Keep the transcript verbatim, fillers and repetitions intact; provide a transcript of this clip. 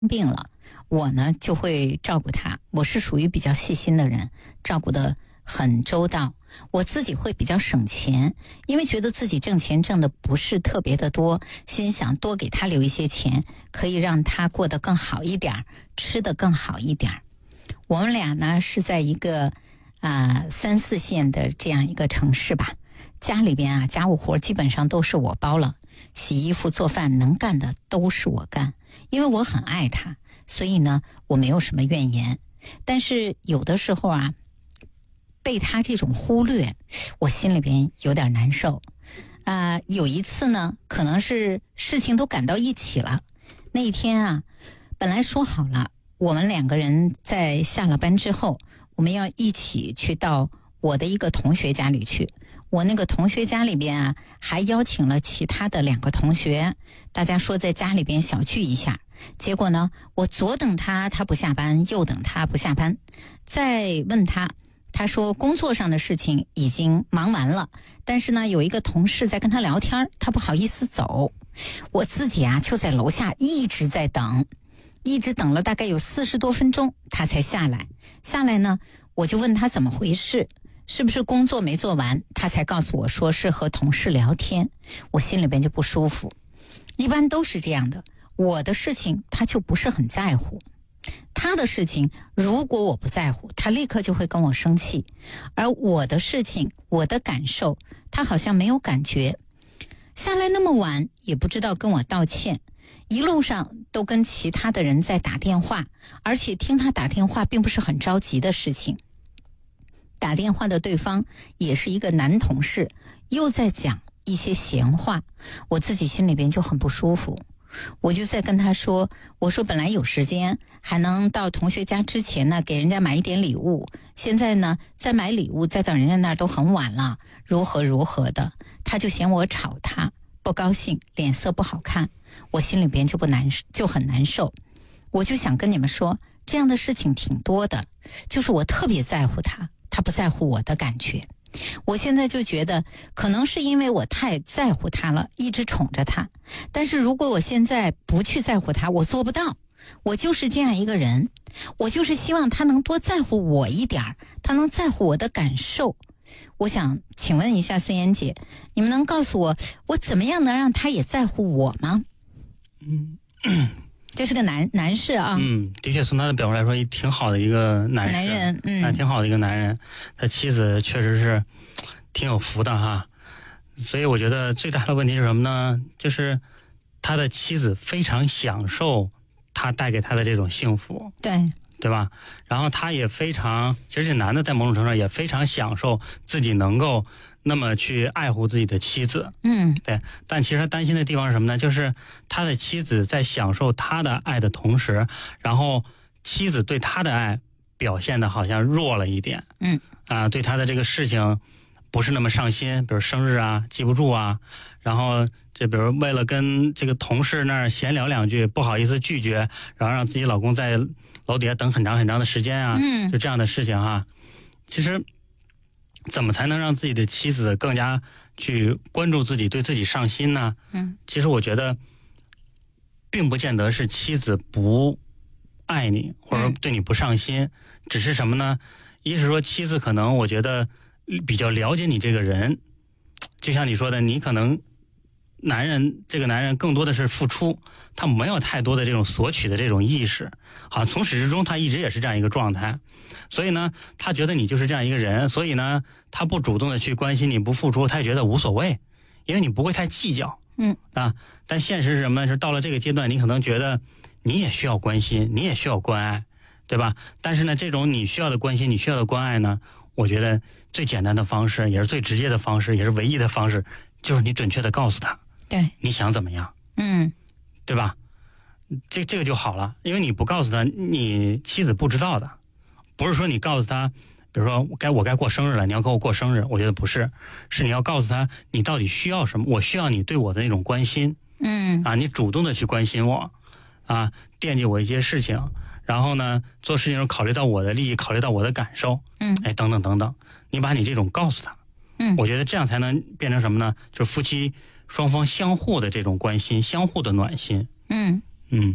病了，我呢就会照顾他。我是属于比较细心的人，照顾得很周到。我自己会比较省钱，因为觉得自己挣钱挣的不是特别的多，心想多给他留一些钱，可以让他过得更好一点，吃得更好一点。我们俩呢是在一个啊、呃、三四线的这样一个城市吧，家里边啊家务活基本上都是我包了，洗衣服做饭能干的都是我干，因为我很爱他，所以呢我没有什么怨言。但是有的时候啊被他这种忽略，我心里边有点难受。啊、呃，有一次呢，可能是事情都赶到一起了。那一天啊，本来说好了，我们两个人在下了班之后，我们要一起去到我的一个同学家里去。我那个同学家里边啊，还邀请了其他的两个同学，大家说在家里边小聚一下。结果呢，我左等他，他不下班；右等他不下班。再问他，他说工作上的事情已经忙完了，但是呢有一个同事在跟他聊天，他不好意思走。我自己啊就在楼下一直在等，一直等了大概有四十多分钟，他才下来。下来呢，我就问他怎么回事，是不是工作没做完，他才告诉我说是和同事聊天。我心里边就不舒服。一般都是这样的，我的事情他就不是很在乎，他的事情如果我不在乎，他立刻就会跟我生气，而我的事情我的感受他好像没有感觉。下来那么晚也不知道跟我道歉，一路上都跟其他的人在打电话，而且听他打电话并不是很着急的事情。打电话的对方也是一个男同事，又在讲一些闲话，我自己心里边就很不舒服。我就在跟他说，我说本来有时间还能到同学家之前呢给人家买一点礼物，现在呢再买礼物再到人家那儿都很晚了，如何如何的。他就嫌我吵他，不高兴，脸色不好看，我心里边就不难就很难受。我就想跟你们说，这样的事情挺多的，就是我特别在乎他，他不在乎我的感觉。我现在就觉得可能是因为我太在乎他了，一直宠着他，但是如果我现在不去在乎他，我做不到。我就是这样一个人，我就是希望他能多在乎我一点，他能在乎我的感受。我想请问一下孙妍姐，你们能告诉我我怎么样能让他也在乎我吗？ 嗯， 这是个男男士啊。 嗯，的确从他的表述来说，也挺好的一个男士， 男人，嗯， 啊，挺好的一个男人。他妻子确实是挺有福的哈，所以我觉得最大的问题是什么呢？就是他的妻子非常享受他带给他的这种幸福， 对对吧？然后他也非常，其实这男的在某种程度上也非常享受自己能够那么去爱护自己的妻子， 嗯， 对。但其实他担心的地方是什么呢？就是他的妻子在享受他的爱的同时，然后妻子对他的爱表现的好像弱了一点， 嗯， 啊、呃，对他的这个事情不是那么上心，比如生日啊记不住啊，然后这比如为了跟这个同事那儿闲聊两句不好意思拒绝，然后让自己老公在楼底下等很长很长的时间啊， 嗯， 就这样的事情啊。其实怎么才能让自己的妻子更加去关注自己，对自己上心呢？ 嗯， 其实我觉得并不见得是妻子不爱你或者说对你不上心，嗯，只是什么呢？一是说妻子可能我觉得比较了解你这个人，就像你说的，你可能男人这个男人更多的是付出，他没有太多的这种索取的这种意识，好像从始至终他一直也是这样一个状态，所以呢他觉得你就是这样一个人，所以呢他不主动的去关心你，不付出，他也觉得无所谓，因为你不会太计较， 嗯啊。但现实是什么呢？是到了这个阶段，你可能觉得你也需要关心，你也需要关爱，对吧？但是呢这种你需要的关心，你需要的关爱呢，我觉得最简单的方式，也是最直接的方式，也是唯一的方式，就是你准确的告诉他， 对， 你想怎么样， 嗯， 对吧？这这个就好了，因为你不告诉他，你妻子不知道的。不是说你告诉他，比如说该我该过生日了，你要给我过生日，我觉得不是，是你要告诉他你到底需要什么，我需要你对我的那种关心， 嗯啊，你主动的去关心我，啊，惦记我一些事情，然后呢做事情时候考虑到我的利益，考虑到我的感受， 嗯， 哎，等等等等，你把你这种告诉他， 嗯， 我觉得这样才能变成什么呢？就是夫妻双方相互的这种关心，相互的暖心。 嗯，